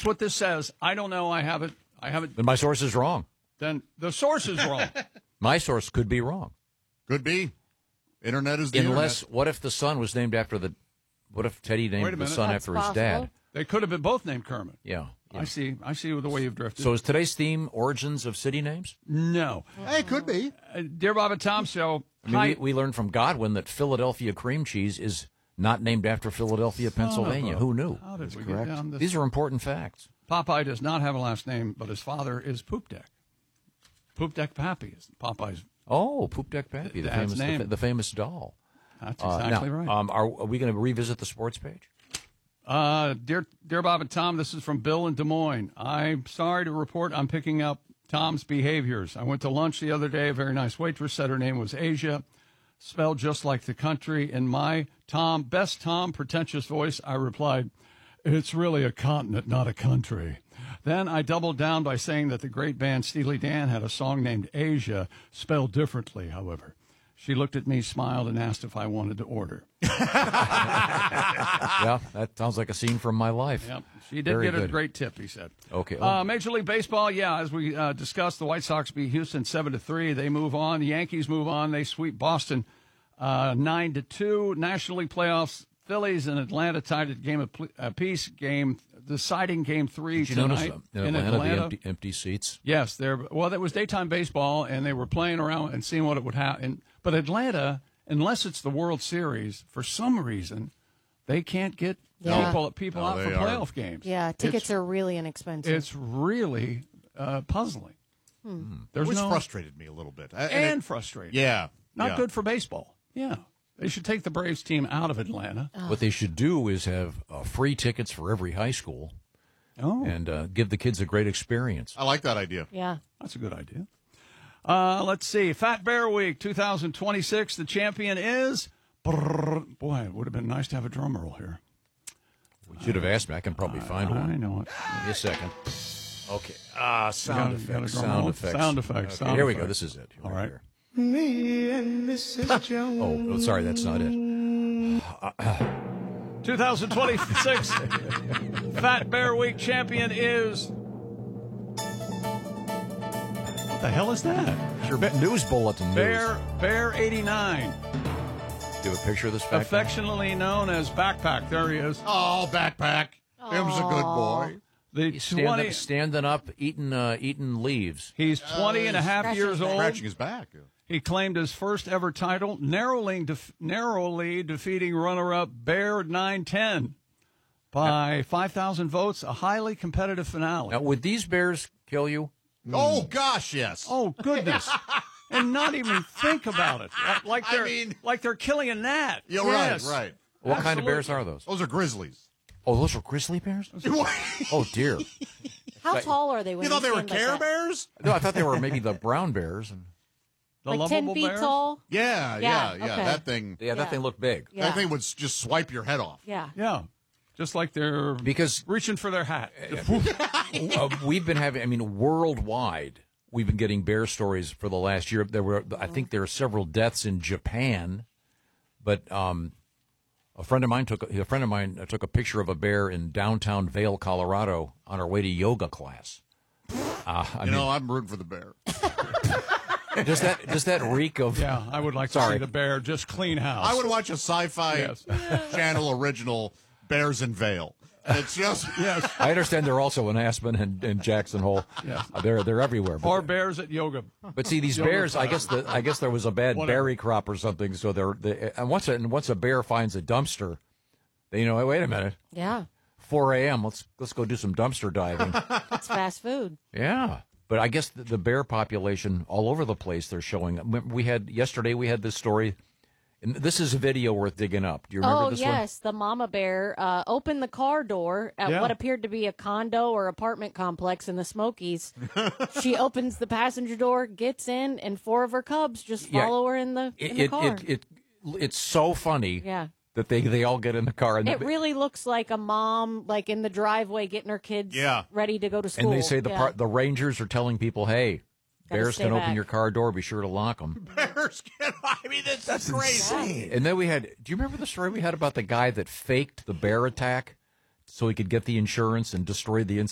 That's what this says. I don't know. I haven't. But my source is wrong. Then the source is wrong. My source could be wrong. Could be. Internet is the Unless, internet. what if the son was named after the? What if Teddy named the son after his dad? They could have been both named Kermit. Yeah. I see the way you've drifted. So is today's theme origins of city names? No. Hey, it could be. Dear Bob and Tom Show. We learned from Godwin that Philadelphia cream cheese is not named after Philadelphia, Pennsylvania. Who knew? How did we get down this? These are important facts. Popeye does not have a last name, but his father is Poop Deck. Poop Deck Pappy is Popeye's. Oh, Poop Deck Pappy, the famous doll. That's exactly right. Are we going to revisit the sports page? Dear Bob and Tom, this is from Bill in Des Moines. I'm sorry to report I'm picking up Tom's behaviors. I went to lunch the other day. A very nice waitress said her name was Asia, spelled just like the country. In my best Tom pretentious voice, I replied, "It's really a continent, not a country." Then I doubled down by saying that the great band Steely Dan had a song named Asia, spelled differently, however. She looked at me, smiled, and asked if I wanted to order. Yeah, that sounds like a scene from my life. Yep. She did get a great tip, he said. Okay. Major League Baseball, as we discussed, the White Sox beat Houston 7-3. They move on. The Yankees move on. They sweep Boston 9-2. National League playoffs, Phillies and Atlanta tied at game apiece. Deciding game 3 Did you tonight notice in Atlanta. The empty seats? Yes, that was daytime baseball, and they were playing around and seeing what it would happen. But Atlanta, unless it's the World Series, for some reason, they can't get people out for playoff games. Yeah, tickets are really inexpensive. It's really puzzling. Which frustrated me a little bit. Frustrating. Yeah. Not good for baseball. Yeah. They should take the Braves team out of Atlanta. What they should do is have free tickets for every high school and give the kids a great experience. I like that idea. Yeah. That's a good idea. Let's see. Fat Bear Week 2026. The champion is... Boy, it would have been nice to have a drum roll here. We should have asked me. I can probably find one. I know it. Give me a second. Okay. Sound effects. Okay, here we go. This is it. All right. Here. Me and Mrs. Jones. Oh, sorry, that's not it. 2026 Fat Bear Week champion is... What the hell is that? Your news bulletin. Bear 89. Do you have a picture of this fat affectionately known as Backpack. There he is. Oh, Backpack. Him's a good boy. He's standing up, eating leaves. He's 20 and a half years old. Scratching his back. He claimed his first ever title, narrowly defeating runner-up Bear 910 by 5,000 votes, a highly competitive finale. Now, would these bears kill you? Oh, gosh, yes. Oh, goodness. And not even think about it. Like they're killing a gnat. Yeah, yes. right. What kind of bears are those? Those are grizzlies. Oh, those are grizzly bears? Oh, dear. How tall are they? You thought they were Care Bears? No, I thought they were maybe the brown bears. And like 10 feet tall? Yeah. Okay. That thing. Yeah, that thing looked big. Yeah. That thing would just swipe your head off. Yeah. Yeah. Just like they're reaching for their hat. We've been having, worldwide, we've been getting bear stories for the last year. I think there are several deaths in Japan, but a friend of mine took a picture of a bear in downtown Vail, Colorado, on our way to yoga class. I'm rooting for the bear. Does that reek of? Yeah, I would like to see the bear just clean house. I would watch a sci-fi channel original, Bears in Vail. It's just yes. I understand they're also in Aspen and Jackson Hole. Yes. They're everywhere. Or bears at yoga. But see, these bears, I guess there was a bad berry crop or something. So and once a bear finds a dumpster, they wait a minute. Yeah. 4 a.m. Let's go do some dumpster diving. That's fast food. Yeah. But I guess the bear population all over the place, they're showing. Yesterday we had this story, and this is a video worth digging up. Do you remember this one? Oh, yes. The mama bear opened the car door at what appeared to be a condo or apartment complex in the Smokies. She opens the passenger door, gets in, and 4 of her cubs just follow her in the car. It's so funny. Yeah. That they all get in the car. And it really looks like a mom, like in the driveway, getting her kids ready to go to school. And they say the rangers are telling people, hey, bears can open your car door. Be sure to lock them. Bears can. That's crazy. Insane. And then do you remember the story we had about the guy that faked the bear attack so he could get the insurance and destroy the